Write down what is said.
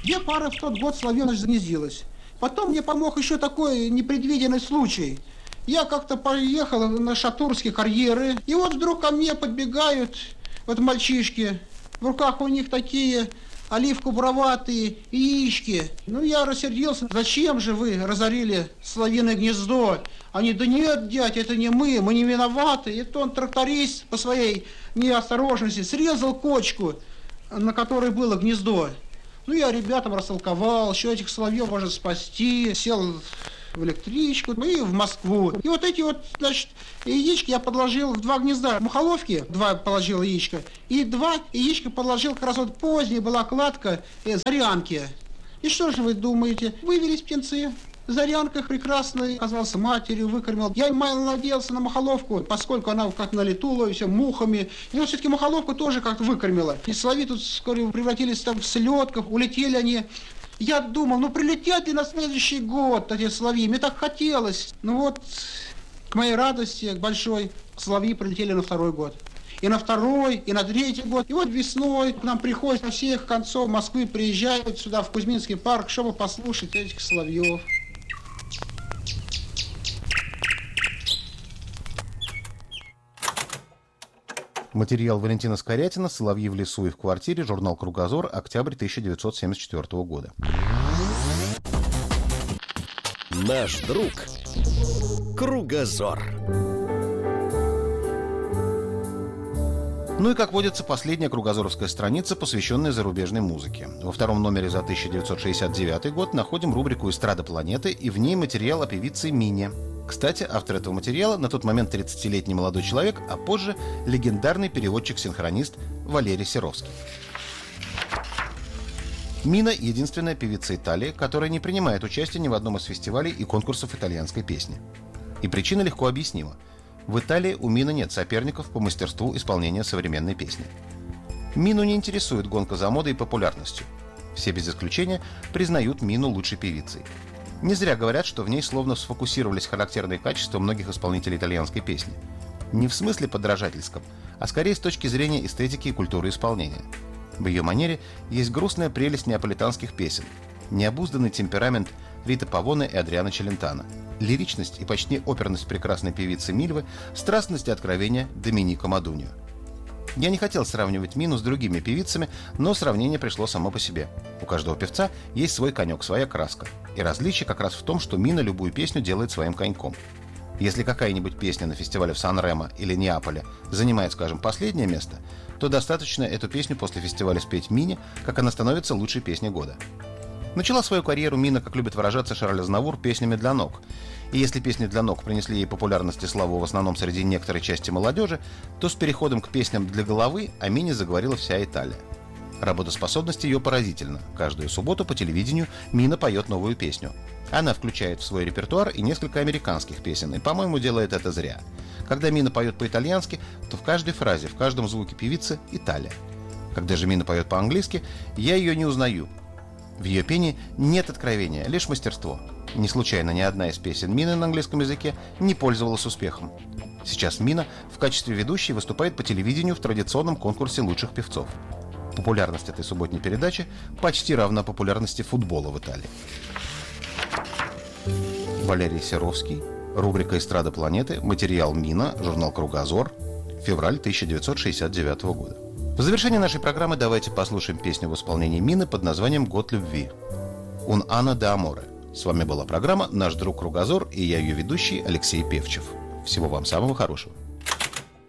Две пары в тот год Соловьёныч загнездилось. Потом мне помог еще такой непредвиденный случай. Я как-то поехал на шатурские карьеры, и вот вдруг ко мне подбегают вот мальчишки. В руках у них такие оливково-буроватые яички. Ну, я рассердился. Зачем же вы разорили соловьиное гнездо? Они: да нет, дядь, это не мы не виноваты. Это он, тракторист, по своей неосторожности срезал кочку, на которой было гнездо. Ну, я ребятам растолковал, что этих соловьев можно спасти, сел в электричку и в Москву. И вот эти вот, значит, яички я подложил в 2 гнезда мухоловки, 2 положил яичко, и 2 яичка подложил, как раз вот поздняя была кладка зарянки. И что же вы думаете? Вывелись птенцы. Зарянка прекрасно оказался матерью, выкормил. Я мало надеялся на мухоловку, поскольку она как на лету ловится мухами. И вот все-таки мухоловку тоже как-то выкормила. И соловьи тут вскоре превратились там в слетков, улетели они. Я думал, ну прилетят ли на следующий год эти соловьи? Мне так хотелось. Ну вот, к моей радости, к большой, соловьи прилетели на 2-й год. И на 2-й, и на 3-й год. И вот весной к нам приходят со всех концов Москвы, приезжают сюда, в Кузьминский парк, чтобы послушать этих соловьев. Материал Валентина Скорягина «Соловьи в лесу и в квартире», журнал «Кругозор», октябрь 1974 года. Наш друг Кругозор. Ну и, как водится, последняя кругозоровская страница, посвященная зарубежной музыке. Во 2-м номере за 1969 год находим рубрику «Эстрада планеты», и в ней материал о певице Мине. Кстати, автор этого материала на тот момент 30-летний молодой человек, а позже легендарный переводчик-синхронист Валерий Серовский. Мина – единственная певица Италии, которая не принимает участие ни в одном из фестивалей и конкурсов итальянской песни. И причина легко объяснима. В Италии у Мины нет соперников по мастерству исполнения современной песни. Мину не интересует гонка за модой и популярностью. Все без исключения признают Мину лучшей певицей. Не зря говорят, что в ней словно сфокусировались характерные качества многих исполнителей итальянской песни. Не в смысле подражательском, а скорее с точки зрения эстетики и культуры исполнения. В ее манере есть грустная прелесть неаполитанских песен, необузданный темперамент Риты Павоне и Адриано Челентано, лиричность и почти оперность прекрасной певицы Мильвы, страстность и откровение Доминика Модуньо. Я не хотел сравнивать Мину с другими певицами, но сравнение пришло само по себе. У каждого певца есть свой конек, своя краска. И различие как раз в том, что Мина любую песню делает своим коньком. Если какая-нибудь песня на фестивале в Сан-Ремо или Неаполе занимает, скажем, последнее место, то достаточно эту песню после фестиваля спеть Мине, как она становится лучшей песней года. Начала свою карьеру Мина, как любит выражаться Шарль Азнавур, песнями для ног. И если песни для ног принесли ей популярность и славу в основном среди некоторой части молодежи, то с переходом к песням для головы о Мине заговорила вся Италия. Работоспособность ее поразительна. Каждую субботу по телевидению Мина поет новую песню. Она включает в свой репертуар и несколько американских песен, и, по-моему, делает это зря. Когда Мина поет по-итальянски, то в каждой фразе, в каждом звуке певицы Италия. Когда же Мина поет по-английски, я ее не узнаю. В ее пении нет откровения, лишь мастерство. Не случайно ни одна из песен Мины на английском языке не пользовалась успехом. Сейчас Мина в качестве ведущей выступает по телевидению в традиционном конкурсе лучших певцов. Популярность этой субботней передачи почти равна популярности футбола в Италии. Валерий Серовский, рубрика «Эстрада планеты», материал Мина, журнал «Кругозор», февраль 1969 года. В завершении нашей программы давайте послушаем песню в исполнении Мины под названием «Год любви». «Un anno d'amore». С вами была программа «Наш друг Кругозор» и я ее ведущий Алексей Певчев. Всего вам самого хорошего.